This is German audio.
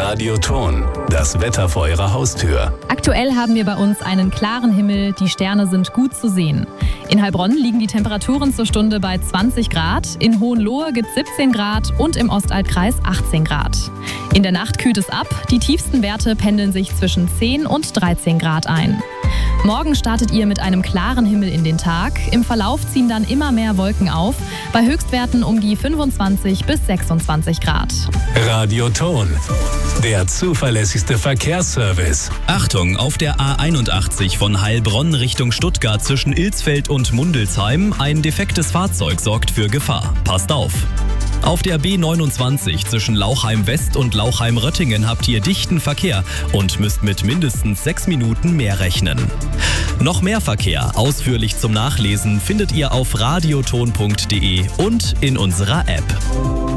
Radioton, das Wetter vor Ihrer Haustür. Aktuell haben wir bei uns einen klaren Himmel, die Sterne sind gut zu sehen. In Heilbronn liegen die Temperaturen zur Stunde bei 20 Grad, in Hohenlohe gibt es 17 Grad und im Ostalbkreis 18 Grad. In der Nacht kühlt es ab, die tiefsten Werte pendeln sich zwischen 10 und 13 Grad ein. Morgen startet ihr mit einem klaren Himmel in den Tag. Im Verlauf ziehen dann immer mehr Wolken auf, bei Höchstwerten um die 25 bis 26 Grad. Radioton, der zuverlässigste Verkehrsservice. Achtung, auf der A81 von Heilbronn Richtung Stuttgart zwischen Ilsfeld und Mundelsheim. Ein defektes Fahrzeug sorgt für Gefahr. Passt auf! Auf der B29 zwischen Lauchheim West und Lauchheim Röttingen habt ihr dichten Verkehr und müsst mit mindestens 6 Minuten mehr rechnen. Noch mehr Verkehr, ausführlich zum Nachlesen, findet ihr auf radioton.de und in unserer App.